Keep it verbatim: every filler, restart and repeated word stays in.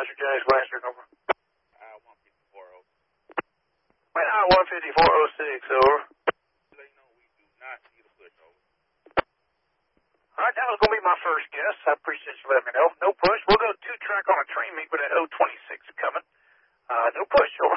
Roger, Jazz Western, over. I one fifty-four oh. Man, I one fifty-four oh six, over. Let you know we do not see the push, over. All right, that was going to be my first guess. I appreciate you letting me know. No push. We'll go two track on a train meet with an oh twenty-six coming. Uh, no push, over.